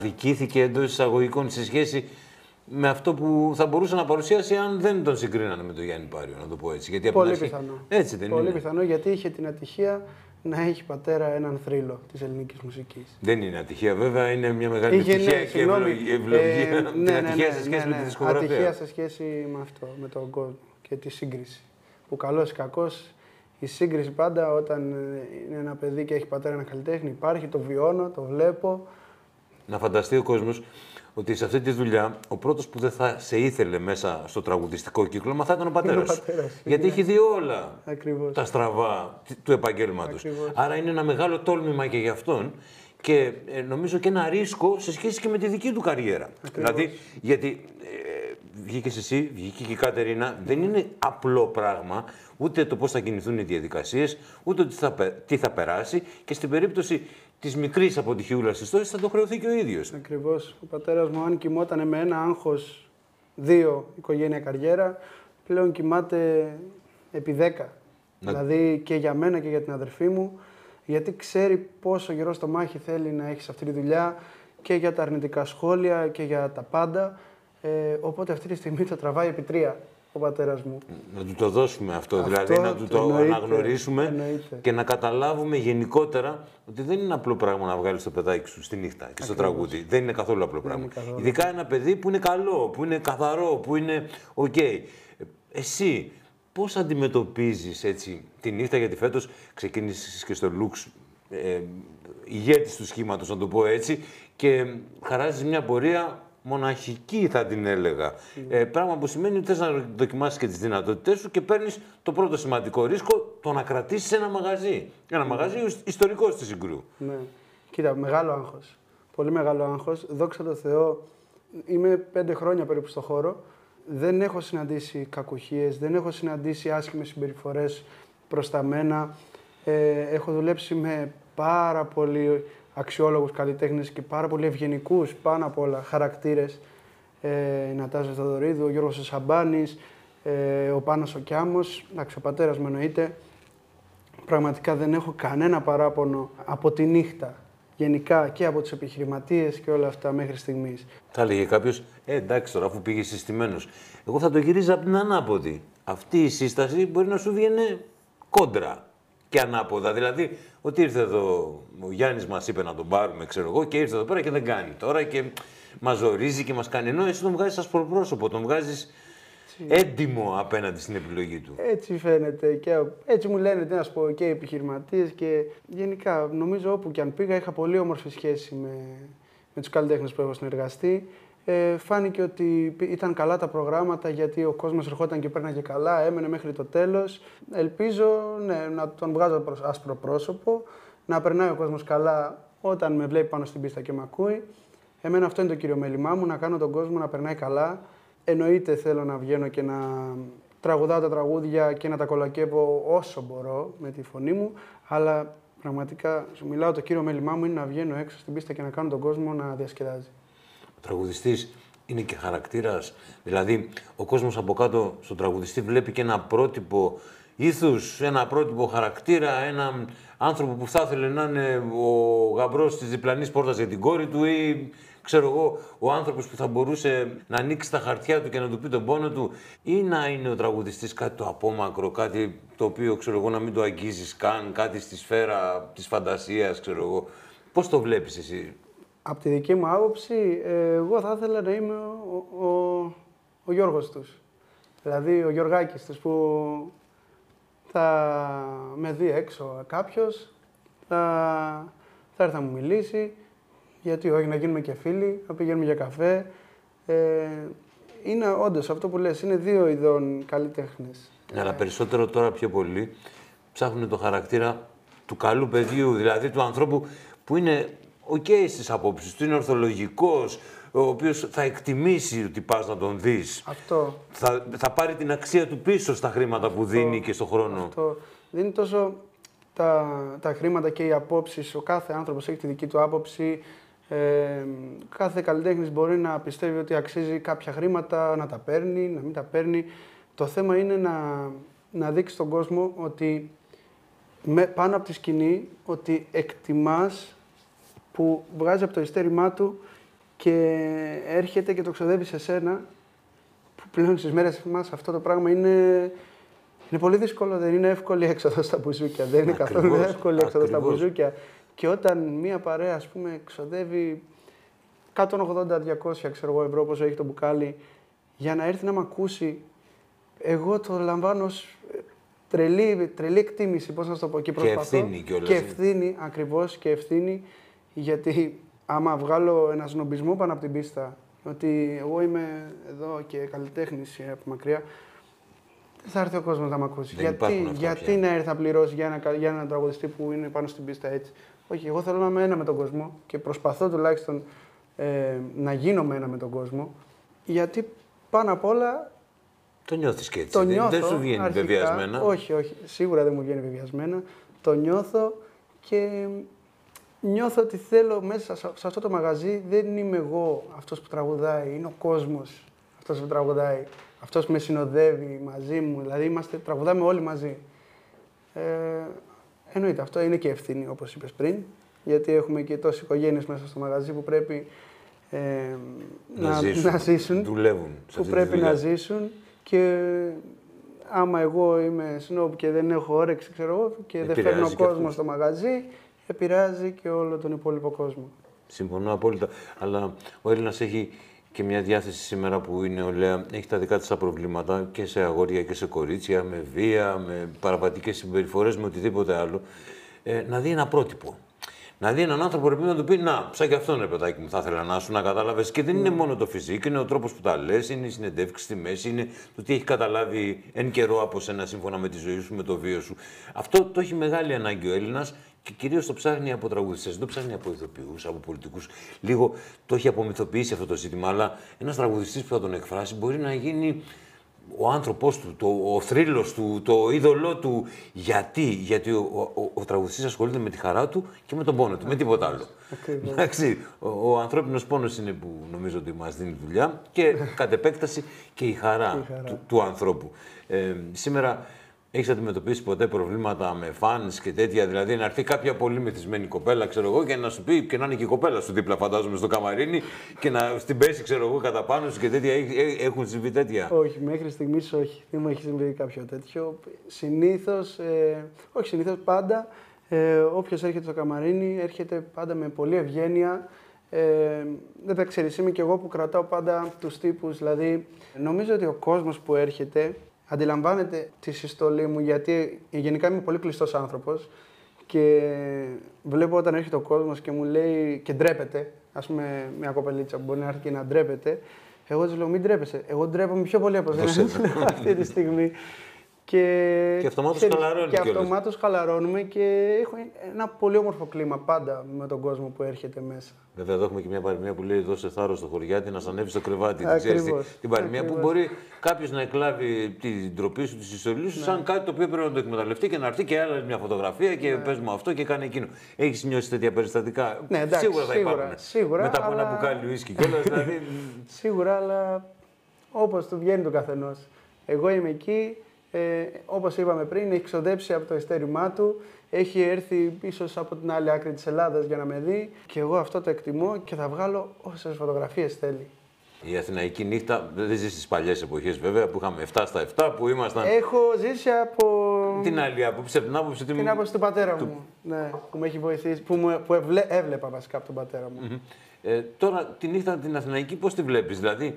Δικήθηκε εντός εισαγωγικών σε σχέση με αυτό που θα μπορούσε να παρουσιάσει αν δεν τον συγκρίνανε με τον Γιάννη Πάριο, να το πω έτσι. Γιατί Πολύ πιθανό. Έτσι δεν Πολύ είναι. πιθανό, γιατί είχε την ατυχία να έχει πατέρα έναν θρύλο της ελληνικής μουσικής. Δεν είναι ατυχία, βέβαια, είναι μια μεγάλη ευτυχία και ευλογία. Ατυχία σε σχέση με τη δισκογραφία. Ατυχία σε σχέση με αυτό, με τον κόσμο και τη σύγκριση. Που καλός ή κακός, η σύγκριση πάντα όταν είναι ένα παιδί και έχει πατέρα ένα καλλιτέχνη υπάρχει, το βιώνω, το βλέπω. Να φανταστεί ο κόσμος ότι σε αυτή τη δουλειά ο πρώτος που δεν θα σε ήθελε μέσα στο τραγουδιστικό κύκλωμα θα ήταν ο πατέρας σου. Γιατί έχει δει όλα τα στραβά του επαγγέλματος. Άρα είναι ένα μεγάλο τόλμημα και για αυτόν και νομίζω και ένα ρίσκο σε σχέση και με τη δική του καριέρα. Δηλαδή, γιατί βγήκες εσύ, βγήκε και η Κατερίνα, δεν είναι απλό πράγμα ούτε το πώς θα κινηθούν οι διαδικασίες, ούτε τι θα περάσει και στην περίπτωση της μικρής αποτυχιούλας ιστορίας θα το χρεωθεί και ο ίδιος. Ακριβώς. Ο πατέρας μου, αν κοιμόταν με ένα άγχος 2 οικογένεια καριέρα, πλέον κοιμάται επί 10. Δηλαδή και για μένα και για την αδερφή μου, γιατί ξέρει πόσο γερό στο μάχη θέλει να έχει σε αυτή τη δουλειά και για τα αρνητικά σχόλια και για τα πάντα. Οπότε αυτή τη στιγμή το τραβάει επί 3 ο πατέρας μου. Να του το δώσουμε αυτό δηλαδή να του το αναγνωρίσουμε και να καταλάβουμε γενικότερα ότι δεν είναι απλό πράγμα να βγάλεις το παιδάκι σου στη νύχτα και στο τραγούδι. Δεν είναι καθόλου απλό πράγμα. Ειδικά ένα παιδί που είναι καλό, που είναι καθαρό, που είναι ok. Εσύ πώς αντιμετωπίζεις έτσι τη νύχτα, γιατί φέτος ξεκίνησες και στο Lux ηγέτης του σχήματος, να το πω έτσι, και χαράζεις μια πορεία μοναχική, θα την έλεγα. Πράγμα που σημαίνει ότι θες να δοκιμάσεις και τις δυνατότητές σου και παίρνεις το πρώτο σημαντικό ρίσκο, το να κρατήσεις ένα μαγαζί. Ένα μαγαζί ιστορικό στη Συγκρού. Ναι. Κοίτα, μεγάλο άγχος. Πολύ μεγάλο άγχος. Δόξα τω Θεώ, είμαι 5 χρόνια περίπου στο χώρο. Δεν έχω συναντήσει κακουχίες, δεν έχω συναντήσει άσχημες συμπεριφορές προς τα μένα. Έχω δουλέψει με πάρα πολύ αξιόλογους καλλιτέχνες και πάρα πολύ ευγενικούς πάνω απ' όλα χαρακτήρες. Η Νατάσα Θοδωρίδου, ο Γιώργος Σαμπάνης, ο Πάνος ο Κιάμος, εντάξει, ο πατέρας μου εννοείται. Πραγματικά δεν έχω κανένα παράπονο από τη νύχτα. Γενικά και από τους επιχειρηματίες και όλα αυτά μέχρι στιγμής. Θα έλεγε κάποιος, εντάξει τώρα, αφού πήγε συστημένος. Εγώ θα το γυρίζα από την ανάποδη. Αυτή η σύσταση μπορεί να σου βγαίνει κόντρα και ανάποδα. Δηλαδή, ότι ήρθε εδώ, ο Γιάννης μας είπε να τον πάρουμε, ξέρω εγώ, και ήρθε εδώ πέρα και δεν κάνει τώρα και μας ζορίζει και μας κάνει. Ενώ εσύ τον βγάζεις ασπροπρόσωπο, τον βγάζεις έντιμο απέναντι στην επιλογή του. Έτσι φαίνεται και έτσι μου λένε, τι να σου πω, και οι επιχειρηματίες και γενικά νομίζω όπου και αν πήγα είχα πολύ όμορφη σχέση με τους καλλιτέχνες που έχω συνεργαστεί. Φάνηκε ότι ήταν καλά τα προγράμματα γιατί ο κόσμος ερχόταν και πέρναγε καλά, έμενε μέχρι το τέλος. Ελπίζω να τον βγάζω άσπρο πρόσωπο, να περνάει ο κόσμος καλά όταν με βλέπει πάνω στην πίστα και με ακούει. Εμένα αυτό είναι το κύριο μέλημά μου, να κάνω τον κόσμο να περνάει καλά. Εννοείται θέλω να βγαίνω και να τραγουδάω τα τραγούδια και να τα κολακεύω όσο μπορώ με τη φωνή μου, αλλά πραγματικά σου μιλάω, το κύριο μέλημά μου είναι να βγαίνω έξω στην πίστα και να κάνω τον κόσμο να διασκεδάζει. Ο τραγουδιστής είναι και χαρακτήρας, δηλαδή ο κόσμος από κάτω στον τραγουδιστή βλέπει και ένα πρότυπο ήθους, ένα πρότυπο χαρακτήρα, έναν άνθρωπο που θα ήθελε να είναι ο γαμπρός της διπλανής πόρτας για την κόρη του ή ξέρω εγώ, ο άνθρωπος που θα μπορούσε να ανοίξει τα χαρτιά του και να του πει τον πόνο του, ή να είναι ο τραγουδιστής κάτι το απόμακρο, κάτι το οποίο ξέρω εγώ να μην το αγγίζεις καν, κάτι στη σφαίρα της φαντασίας, ξέρω εγώ. Πώς το βλέπεις εσύ? Από τη δική μου άποψη, εγώ θα ήθελα να είμαι ο Γιώργος τους. Δηλαδή ο Γιωργάκης τους που θα με δει έξω κάποιος, θα έρθει να μου μιλήσει, γιατί όχι, να γίνουμε και φίλοι, να πηγαίνουμε για καφέ. Είναι όντως αυτό που λες, είναι 2 ειδών καλλιτέχνες. Αλλά περισσότερο τώρα πιο πολύ ψάχνουν το χαρακτήρα του καλού παιδιού, δηλαδή του ανθρώπου που είναι στις απόψεις του, είναι ορθολογικός, ο οποίος θα εκτιμήσει ότι πας να τον δεις. Αυτό. Θα πάρει την αξία του πίσω στα χρήματα που δίνει και στον χρόνο. Αυτό. Δεν είναι τόσο τα χρήματα και οι απόψεις. Ο κάθε άνθρωπος έχει τη δική του άποψη. Κάθε καλλιτέχνης μπορεί να πιστεύει ότι αξίζει κάποια χρήματα, να τα παίρνει, να μην τα παίρνει. Το θέμα είναι να δείξει στον κόσμο ότι πάνω από τη σκηνή ότι εκτιμάς που βγάζει από το ειστέρημά του και έρχεται και το ξοδεύει σε σένα, που πλέον στις μέρες μας αυτό το πράγμα είναι πολύ δύσκολο, δεν είναι εύκολη έξοδο στα μπουζούκια. Δεν είναι καθόλου εύκολη έξοδο στα μπουζούκια. Και όταν μία παρέα, ας πούμε, ξοδεύει 180-200 ευρώ, όπως έχει το μπουκάλι, για να έρθει να με ακούσει, εγώ το λαμβάνω ως τρελή εκτίμηση, πώς να το πω, και προσπαθώ. Και ευθύνη κιόλας. Και ευθύνη, ακριβώς, και ευθύνη, γιατί άμα βγάλω ένα σνομπισμό πάνω από την πίστα, ότι εγώ είμαι εδώ και καλλιτέχνης από μακριά, δεν θα έρθει ο κόσμος να με ακούσει. Γιατί να έρθει να πληρώσει για έναν τραγουδιστή που είναι πάνω στην πίστα έτσι? Όχι, εγώ θέλω να είμαι ένα με τον κόσμο και προσπαθώ τουλάχιστον να γίνομαι ένα με τον κόσμο, γιατί πάνω απ' όλα. Το νιώθεις και έτσι, δεν σου βγαίνει αρχικά, βεβαιασμένα? Όχι, σίγουρα δεν μου βγαίνει βεβαιασμένα. Το νιώθω και νιώθω ότι θέλω μέσα σε αυτό το μαγαζί, δεν είμαι εγώ αυτός που τραγουδάει, είναι ο κόσμος αυτός που τραγουδάει, αυτός που με συνοδεύει μαζί μου, δηλαδή τραγουδάμε όλοι μαζί. Εννοείται, αυτό είναι και ευθύνη, όπως είπες πριν, γιατί έχουμε και τόσες οικογένειες μέσα στο μαγαζί που πρέπει να ζήσουν, δουλεύουν που πρέπει να ζήσουν, και άμα εγώ είμαι σνόμπ και δεν έχω όρεξη, ξέρω εγώ, και δεν φέρνω κόσμο στο μαγαζί, επηρεάζει και όλο τον υπόλοιπο κόσμο. Συμφωνώ απόλυτα, αλλά ο Έλληνας έχει και μια διάθεση σήμερα που είναι ολαία, έχει τα δικά της τα προβλήματα και σε αγόρια και σε κορίτσια, με βία, με παραβατικές συμπεριφορές, με οτιδήποτε άλλο, να δει ένα πρότυπο. Να δει έναν άνθρωπο που να του πει: να, σαν και αυτόν, ρε παιδάκι μου, θα ήθελα να σου, να κατάλαβες. Και δεν είναι μόνο το φυσικό, είναι ο τρόπος που τα λες, είναι η συνεντεύξη στη μέση, είναι το τι έχει καταλάβει εν καιρό από σένα σύμφωνα με τη ζωή σου, με το βίο σου. Αυτό το έχει μεγάλη ανάγκη ο Έλληνας και κυρίως το ψάχνει από τραγουδιστές, δεν το ψάχνει από ηθοποιούς, από πολιτικούς. Λίγο το έχει απομυθοποιήσει αυτό το ζήτημα, αλλά ένας τραγουδιστής που θα τον εκφράσει μπορεί να γίνει ο άνθρωπος του, ο θρύλος του, το είδωλό του. Γιατί ο τραγουδιστής ασχολείται με τη χαρά του και με τον πόνο του, με τίποτα άλλο. Εντάξει, ο ανθρώπινος πόνος είναι που νομίζω ότι μας δίνει δουλειά και κατ' επέκταση και η χαρά του ανθρώπου. Σήμερα έχεις αντιμετωπίσει ποτέ προβλήματα με φανς και τέτοια? Δηλαδή να έρθει κάποια πολύ μεθυσμένη κοπέλα, ξέρω εγώ, και να σου πει, και να είναι και η κοπέλα σου δίπλα, φαντάζομαι, στο καμαρίνι, και να στην πέσει, ξέρω εγώ, κατά πάνω σου και τέτοια? Έχουν συμβεί τέτοια? Όχι, μέχρι στιγμής όχι. Δεν μου έχει συμβεί κάποιο τέτοιο. Συνήθως, όχι συνήθως, πάντα, όποιος έρχεται στο καμαρίνι έρχεται πάντα με πολλή ευγένεια. Δεν τα ξέρεις, είμαι και εγώ που κρατάω πάντα τους τύπους. Δηλαδή, νομίζω ότι ο κόσμος που έρχεται αντιλαμβάνεται τη συστολή μου, γιατί γενικά είμαι πολύ κλειστός άνθρωπος και βλέπω όταν έρχεται ο κόσμος και μου λέει και ντρέπεται, ας πούμε μια κοπελίτσα που μπορεί να έρθει και να ντρέπεται, εγώ της λέω μην ντρέπεσαι, εγώ ντρέπομαι πιο πολύ από εσένα αυτή τη στιγμή. Και αυτομάτως χαλαρώνουμε και έχω ένα πολύ όμορφο κλίμα πάντα με τον κόσμο που έρχεται μέσα. Βέβαια, εδώ έχουμε και μια παροιμία που λέει: δώσε θάρρος στο χωριάτι να σ' ανέβει στο κρεβάτι. Την παροιμία που μπορεί κάποιος να εκλάβει την ντροπή σου, τη συστολή σου, σαν κάτι το οποίο πρέπει να το εκμεταλλευτεί και να έρθει και άλλα μια φωτογραφία και πες μου αυτό και κάνει εκείνο. Έχεις νιώσει τέτοια περιστατικά? Ναι, εντάξει, σίγουρα θα υπάρχουν. Σίγουρα, μετά από ένα μπουκάλι ουίσκι κιόλας. Δηλαδή... Σίγουρα, αλλά όπως του βγαίνει του καθενός. Εγώ είμαι εκεί. Όπως είπαμε πριν, έχει ξοδέψει από το ειστέρημά του, έχει έρθει ίσως από την άλλη άκρη της Ελλάδας για να με δει και εγώ αυτό το εκτιμώ και θα βγάλω όσες φωτογραφίες θέλει. Η αθηναϊκή νύχτα δεν ζει στις παλιές εποχές βέβαια που είχαμε 7 στα 7 που ήμασταν. Έχω ζήσει από. Την άλλη άποψη, από την άποψη την άποψη του πατέρα μου. Ναι, που με έχει βοηθήσει, που έβλεπα βασικά από τον πατέρα μου. Τώρα τη νύχτα την αθηναϊκή πώς τη βλέπεις? Δηλαδή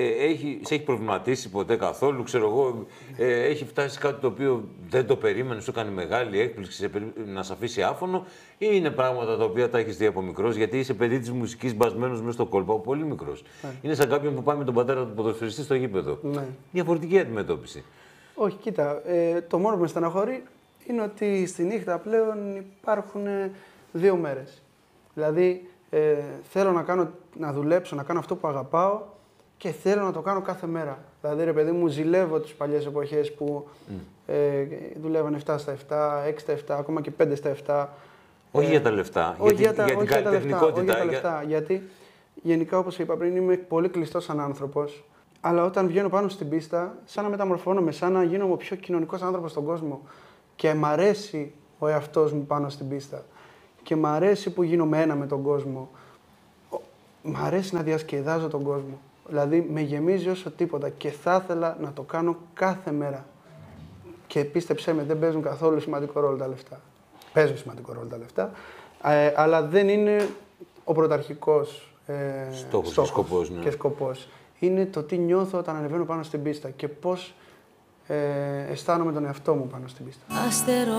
σε έχει προβληματίσει ποτέ καθόλου? Ξέρω εγώ, έχει φτάσει κάτι το οποίο δεν το περίμενε, σου έκανε μεγάλη έκπληξη να σε αφήσει άφωνο, ή είναι πράγματα τα οποία τα έχεις δει από μικρός? Γιατί είσαι παιδί της μουσικής, μπασμένος μέσα στο κόλπο από πολύ μικρός. Είναι σαν κάποιον που πάει με τον πατέρα του ποδοσφαιριστή στο γήπεδο. Διαφορετική αντιμετώπιση. Όχι, κοίτα, το μόνο που με στεναχωρεί είναι ότι στη νύχτα πλέον υπάρχουν 2 μέρες. Δηλαδή, θέλω να δουλέψω, να κάνω αυτό που αγαπάω και θέλω να το κάνω κάθε μέρα. Δηλαδή, ρε παιδί μου, ζηλεύω τις παλιές εποχές που δουλεύαν 7 στα 7, 6 στα 7, ακόμα και 5 στα 7. Όχι για τα λεφτά, για την καλλιτεχνικότητα. Όχι για τα λεφτά, γιατί γενικά, όπως είπα πριν, είμαι πολύ κλειστός σαν άνθρωπος, αλλά όταν βγαίνω πάνω στην πίστα, σαν να μεταμορφώνομαι, σαν να γίνομαι ο πιο κοινωνικός άνθρωπος στον κόσμο και μ' αρέσει ο εαυτός μου πάνω στην πίστα. Και μ' αρέσει που γίνομαι ένα με τον κόσμο. μ' αρέσει να διασκεδάζω τον κόσμο. Δηλαδή, με γεμίζει όσο τίποτα και θα ήθελα να το κάνω κάθε μέρα. Και πίστεψέ με, δεν παίζουν καθόλου σημαντικό ρόλο τα λεφτά. Παίζουν σημαντικό ρόλο τα λεφτά, αλλά δεν είναι ο πρωταρχικός στόχος και σκοπός. Είναι το τι νιώθω όταν ανεβαίνω πάνω στην πίστα και πώς αισθάνομαι τον εαυτό μου πάνω στην πίστα.